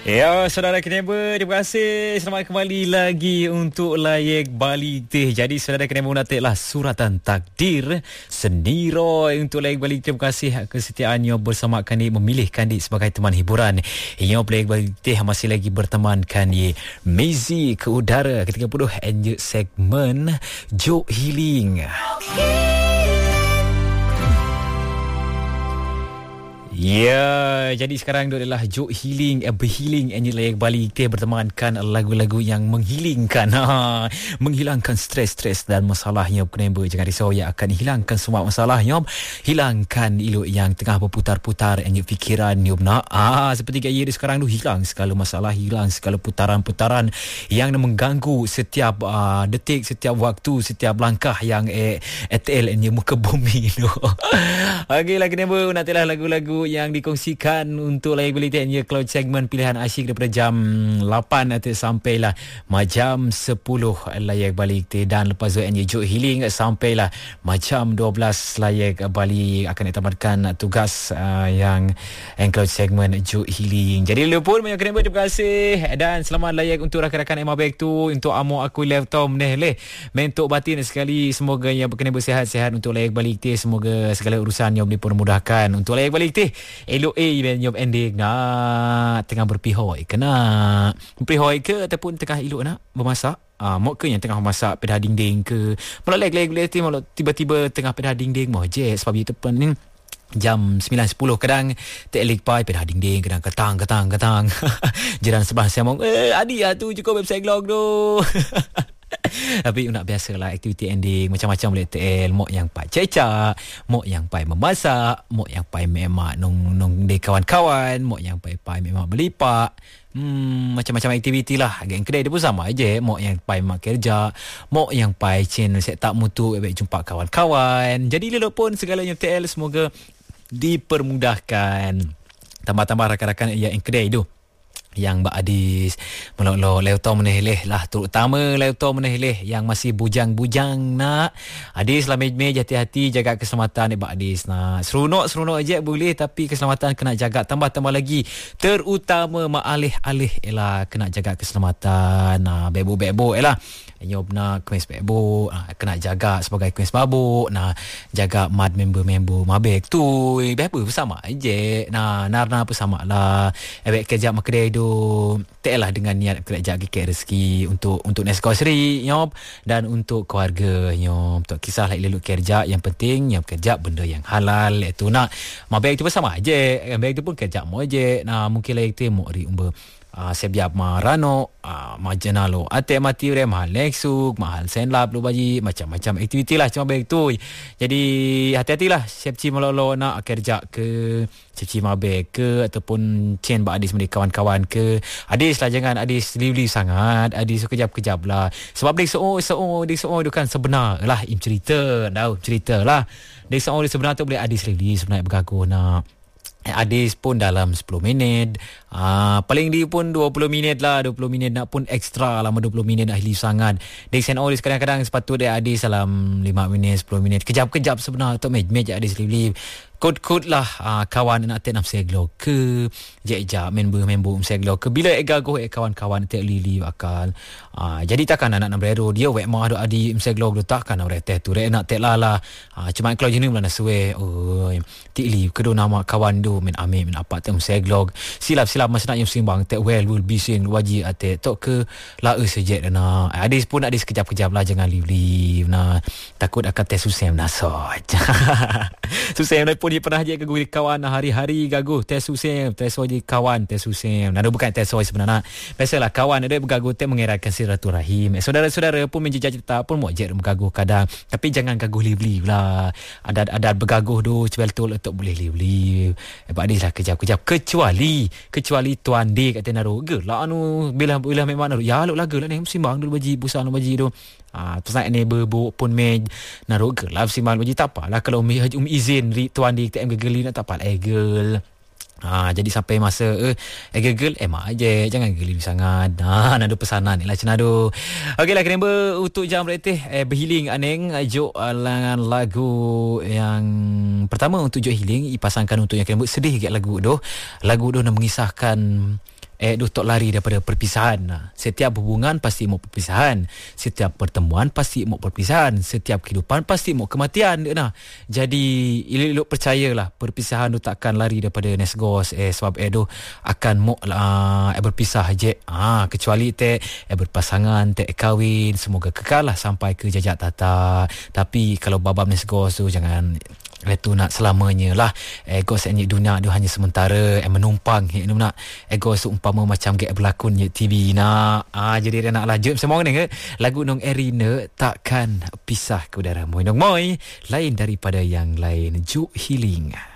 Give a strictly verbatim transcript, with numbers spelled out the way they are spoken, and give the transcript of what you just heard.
Ya, saudara Keneba, terima kasih. Selamat kembali lagi untuk Layak Balik Teh. Jadi, saudara Keneba menatiklah suratan takdir sendiri untuk Layak Balik Teh. Terima kasih kesetiaannya bersama kami memilih Kandi sebagai teman hiburan. Ia Layak Balik Teh masih lagi berteman Kandi Mezi ke udara ke tiga puluh and segmen Jok Healing. Ya, jadi sekarang itu adalah Jok Healing, eh, berhealing and layak balik teh bertemankan lagu-lagu yang menghilangkan ha, menghilangkan stres-stres dan masalahnya. Kenapa jangan risau, yang akan hilangkan semua masalahnya, hilangkan ilok yang tengah berputar-putar and fikiran nyop nak. Ah, seperti gaya dia sekarang tu, hilang segala masalah, hilang segala putaran-putaran yang mengganggu setiap uh, detik, setiap waktu, setiap langkah yang eh, E T L and muka bumi tu. Okey lah, kenapa nantilah lagu-lagu yang dikongsikan untuk Layak Balik Teh ya, cloud segmen pilihan asyik daripada jam lapan nanti sampailah macam sepuluh Layak Balik Teh, dan lepas tu ya, Jok Healing sampailah macam dua belas Layak Balik akan ditamatkan tugas uh, yang yang cloud segmen Jok Healing. Jadi lupa banyak kena terima kasih dan selamat layak untuk rakan-rakan Emma Bag tu, untuk amo aku laptop neh leh mentok batin sekali. Semoga yang berkena bersihat-sihat untuk Layak Balik Teh, semoga segala urusan yang dipermudahkan untuk Layak Balik Teh. Elok A ben job ending nak tengah berpihoi ke nak berpihoi ke ataupun tengah elok nak bermasak. Ah, mok ke yang tengah masak pedah dinding ke malah leg-leg tu malah tiba-tiba tengah pedah dinding mau je sebab itu pun ni jam sembilan sepuluh kadang telik pai pedah dinding, kadang ketang ketang ketang jiran sebelah saya ngomong eh adik ah tu cukup website log tu. Tapi nak biasalah aktiviti ending macam-macam boleh T L. Mok yang pai cecak, mok yang pai memasak, mok yang pai memak nong nong de kawan-kawan, mok yang pai pai memak belipak. Hmm, macam-macam aktiviti lah. Geng kedai dia pun sama aja. Mok yang pai mak kerja, mok yang pai cin set tak mutu baik jumpa kawan-kawan. Jadi lelok pun segalanya T L semoga dipermudahkan. Tambah-tambah rakan-rakan yang kedai tu yang Mbak Adis melok-lok leutau meneleh lah, terutama leutau meneleh yang masih bujang-bujang nak. Adis lah mej-mej, hati-hati jaga keselamatan Mbak Adis nak. Seronok-seronok aja boleh, tapi keselamatan kena jaga tambah-tambah lagi, terutama mak alih-alih elah kena jaga keselamatan. Nah, bebo-bebo elah nyob nak kuis bebo kena jaga sebagai kuis babuk. Nah, jaga mad member-member mabek tu bebo bersama aja. Nah, narna pun sama lah. Ebek kerja mak kedai tu tak lah dengan niat kerja kekek rezeki untuk untuk neskosri nyob dan untuk keluarga nyob. Tak kisahlah elok kerja, yang penting yang kerja benda yang halal itu nak. Mabek tu pun sama aja. Mabek tu pun kerja mo aja. Nah, mungkin lah itu mo ri umbe Uh, sebiap marano uh, majenalo ate mati re mahal Lexus, mahal Senlab lu baji, macam-macam aktiviti lah cuma baik tu. Jadi hati-hatilah sepci melolo nak kerja ke sepci mabek ke ataupun cen bak adis mereka kawan-kawan ke. Adis lah, jangan adis liu-liu sangat. Adis kejap-kejap lah sebab dik so so dik so itu kan sebenar lah im cerita tahu cerita lah dik so sebenar tu boleh adis liu sebenarnya bergaguh nak. Adis pun dalam sepuluh minit, uh, paling dia pun dua puluh minit lah, dua puluh minit nak pun ekstra lama dua puluh minit dah hilis sangat. Dek sen Adis kadang-kadang sepatutnya Adis dalam lima minit sepuluh minit kejap-kejap sebenar tu mej-mej Adis live kod-kod lah uh, kawan nak tenam seglo ke jejak member-member seglo ke bila egago eh kawan-kawan tak lili akal. Uh, jadi takkan anak nak berero dia wek mah do adi seglo do takkan orang teh tu rek nak tek lala. Uh, cuma kalau jenis mana suwe oi tik li kedo nama kawan do men ame men apa tem seglo silap-silap masa nak yang simbang tek well will be seen waji ate tok ke la e sejek na. Adis pun adis kejap-kejap lah, jangan live-live nah, takut akan tes susem nasoj. Susem pun dia pernah je gagu kawan hari-hari gagu tes susem tes wajib kawan tes susem. Nah, bukan tes wajib sebenarnya. Biasalah kawan ada bergagu tes mengeratkan silaturahim. Eh, saudara-saudara pun menjejak cerita pun mau je bergagu kadang, tapi jangan gagu live-live lah. Adat-adat bergagu tu sebel-betul untuk boleh live-live. Eh, Pak Adis lah kejap-kejap kecuali kecuali tuan dik kata naruh gelak anu bila bila memang naruh ya luk laga lah ni simbang dulu baji busan baji tu. Ah, terus nak ni berbuk pun mej naruh gelap simbang baji tak apalah kalau umi um izin ri tuan dik T M gegeli nak tak apalah egel. Ha, jadi sampai masa eh, eh gegel emak aja, jangan geli sangat. Ha, nado pesanan ni lah cenado. Okeylah kenapa untuk jam berlatih eh, berhealing aneng Jok alangan lagu yang pertama untuk Jok healing dipasangkan untuk yang kenapa sedih gak lagu doh. Lagu doh nak mengisahkan eh du tok lari daripada perpisahan. Nah, setiap hubungan pasti mau perpisahan, setiap pertemuan pasti mau perpisahan, setiap kehidupan pasti mau kematian. Nah, jadi ilok percayalah perpisahan tu takkan lari daripada nesgos eh sebab eh tu akan mau uh, eh, berpisah je. Ah, kecuali te eh berpasangan, te eh, kahwin, semoga kekal lah sampai ke jajak tata. Tapi kalau babam nesgos tu jangan itu nak selamanya lah. Ego senyik dunia tu hanya sementara, eh, menumpang eh, nak ego seumpama macam gek berlakon je T V nak. Ah, jadi dia nak lanjut semua ni ke lagu nong Erina takkan pisah ke udara moi nong moi lain daripada yang lain Juk Healing.